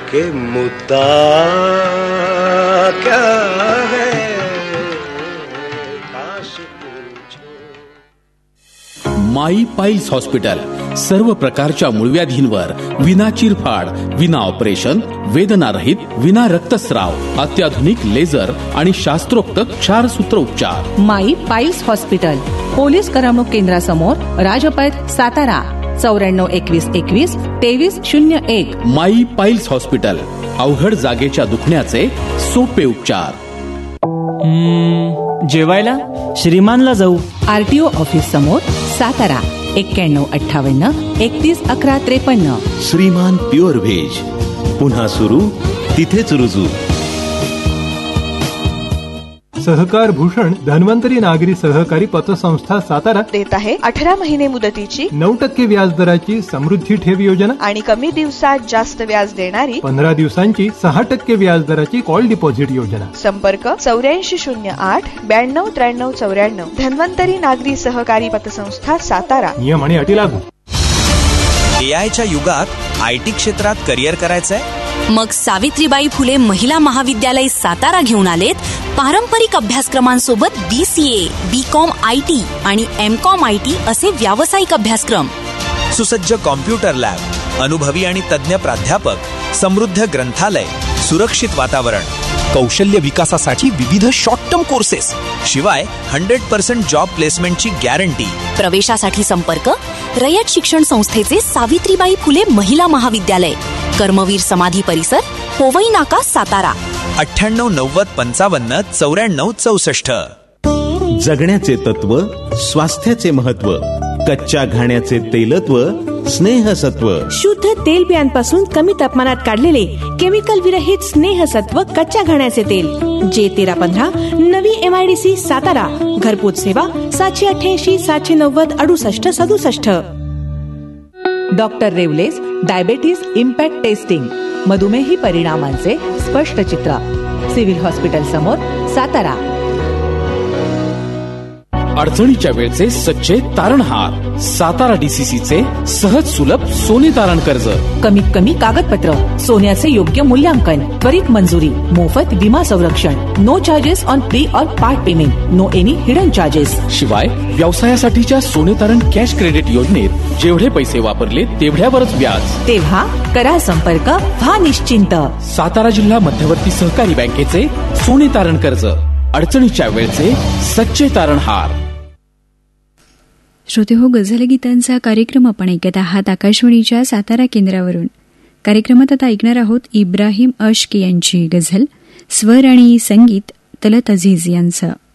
कि मुद्दा क्या है, काश पूछो. माई पाईल्स हॉस्पिटल सर्व प्रकारच्या मूळव्याधींवर विना चिरफाड, विना ऑपरेशन, वेदनारहित, विना रक्तस्राव, अत्याधुनिक लेझर आणि शास्त्रोक्त क्षारसूत्र उपचार. माई पाईल्स हॉस्पिटल, पोलीस करमणूक केंद्रासमोर, राजपथ, सातारा. 94-21-21-2301. माई पाईल्स हॉस्पिटल, अवघड जागेच्या दुखण्याचे सोपे उपचार. जेवायला श्रीमानला जाऊ. आरटीओ ऑफिस समोर, सातारा. 9158-311153. श्रीमान प्युअर व्हेज, पुन्हा सुरू तिथेच रुजू. सहकार भूषण धन्वंतरी नागरी सहकारी पतसंस्था सातारा देत आहे 18 महिने मुदतीची 9% व्याजदराची समृद्धी ठेव योजना आणि कमी दिवसात जास्त व्याज देणारी 15 दिवसांची 6% व्याजदराची कॉल डिपॉझिट योजना. संपर्क 8408-929394. धन्वंतरी नागरी सहकारी पतसंस्था सातारा. नियम आणि अटी लागू. एआयच्या युगात आयटी क्षेत्रात करिअर करायचंय? मग सावित्रीबाई फुले महिला महाविद्यालय सातारा घेऊन आलेत पारंपरिक अभ्यासक्रमांसोबत BCA, BCom IT आणि MCom IT असे व्यावसायिक अभ्यासक्रम. सुसज्ज कॉम्प्युटर लॅब, अनुभवी आणि तज्ञ प्राध्यापक, समृद्ध ग्रंथालय, सुरक्षित वातावरण, कौशल्य विकासासाठी विविध शॉर्ट टर्म कोर्सेस, शिवाय 100% जॉब प्लेसमेंटची गॅरंटी. प्रवेशासाठी संपर्क रयत शिक्षण संस्थेचे सावित्रीबाई फुले महिला महाविद्यालय, कर्मवीर समाधी परिसर, पोवई नाका, सातारा. 98-90-55-94-64. जगण्याचे तत्व, स्वास्थ्याचे महत्व, कच्च्या घाण्याचे तेलत्व, स्नेहसत्व. शुद्ध तेल बियांपासून कमी तापमानात काढलेले केमिकल विरहित स्नेहसत्व कच्च्या घाण्याचे तेल. J1315 नवी MIDC सातारा. घरपोच सेवा 788-790-6867. डॉक्टर रेवलेस डायबेटीस इम्पॅक्ट टेस्टिंग, मधुमेही परिणामांचे स्पष्ट चित्र. सिव्हिल हॉस्पिटल समोर, सातारा. अडचणीच्या वेळचे सच्चे तारणहार, सातारा DCCचे सहज सुलभ सोने तारण कर्ज. कमीत कमी कागदपत्र, सोन्याचे योग्य मूल्यांकन, त्वरित मंजुरी, मोफत विमा संरक्षण, नो चार्जेस ऑन प्री और part payment, no any hidden charges. शिवाय व्यवसायासाठीच्या सोने तारण कॅश क्रेडिट योजनेत जेवढे पैसे वापरले तेवढ्यावरच व्याज. तेव्हा करा संपर्क, व्हा निश्चिंत. सातारा जिल्हा मध्यवर्ती सहकारी बँकेचे सोने तारण कर्ज, अडचणीच्या वेळचे सच्चे तारणहार. श्रोते हो, गझल गीतांचा कार्यक्रम आपण ऐकत आहात आकाशवाणीच्या सातारा केंद्रावरून. कार्यक्रमात आता ऐकणार आहोत इब्राहिम अश्क यांची गझल, स्वर आणि संगीत तलत अझीज यांचं.